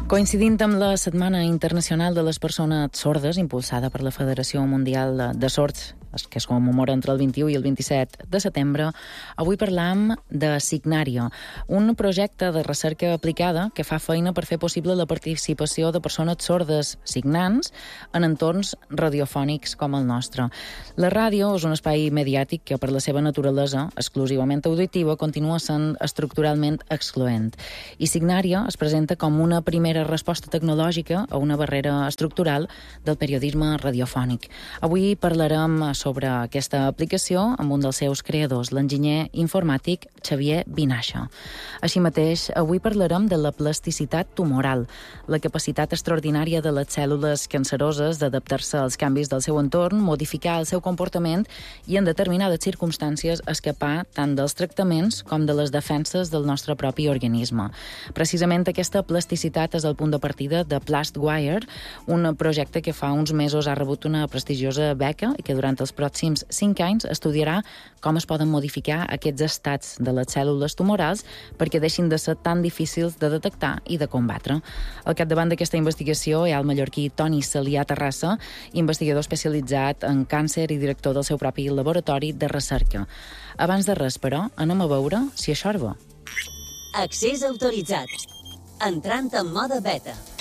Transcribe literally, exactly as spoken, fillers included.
Coincidint amb la Setmana Internacional de les Persones Sordes, impulsada per la Federació Mundial de Sords, que es commemora entre el vint-i-u i el vint-i-set de setembre, avui parlam de Signària, un projecte de recerca aplicada que fa feina per fer possible la participació de persones sordes signants en entorns radiofònics com el nostre. La ràdio és un espai mediàtic que, per la seva naturalesa exclusivament auditiva, continua sent estructuralment excloent. I Signària es presenta com una primera resposta tecnològica a una barrera estructural del periodisme radiofònic. Avui parlarem sobre aquesta aplicació amb un dels seus creadors, l'enginyer informàtic Xavier Vinaixa. Així mateix, avui parlarem de la plasticitat tumoral, la capacitat extraordinària de les cèl·lules canceroses d'adaptar-se als canvis del seu entorn, modificar el seu comportament i, en determinades circumstàncies, escapar tant dels tractaments com de les defenses del nostre propi organisme. Precisament aquesta plasticitat és el punt de partida de Plastwire, un projecte que fa uns mesos ha rebut una prestigiosa beca i que durant els pròxims cinc anys estudiarà com es poden modificar aquests estats de les cèl·lules tumorals perquè deixin de ser tan difícils de detectar i de combatre. Al capdavant d'aquesta investigació hi ha el mallorquí Toni Salià Terrassa, investigador especialitzat en càncer i director del seu propi laboratori de recerca. Abans de res, però, anem a veure si això és bo. Accés autoritzat. Entrant en mode beta.